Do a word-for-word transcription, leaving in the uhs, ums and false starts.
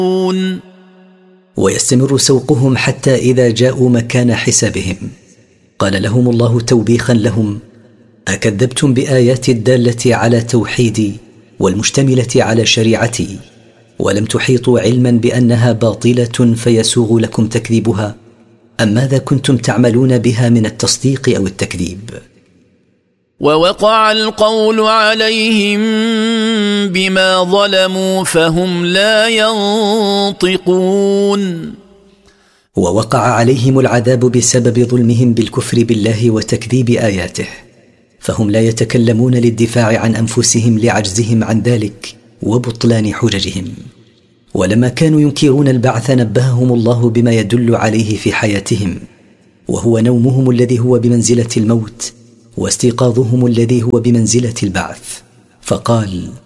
ويستمر سوقهم حتى إذا جاءوا مكان حسابهم قال لهم الله توبيخا لهم: أكذبتم بآياتي الدالة على توحيدي والمشتملة على شريعتي ولم تحيطوا علما بأنها باطلة فيسوغ لكم تكذيبها؟ أم ماذا كنتم تعملون بها من التصديق أو التكذيب؟ ووقع القول عليهم بما ظلموا فهم لا ينطقون. ووقع عليهم العذاب بسبب ظلمهم بالكفر بالله وتكذيب آياته، فهم لا يتكلمون للدفاع عن أنفسهم لعجزهم عن ذلك وبطلان حججهم. ولما كانوا ينكرون البعث نبههم الله بما يدل عليه في حياتهم، وهو نومهم الذي هو بمنزلة الموت واستيقاظهم الذي هو بمنزلة البعث، فقال: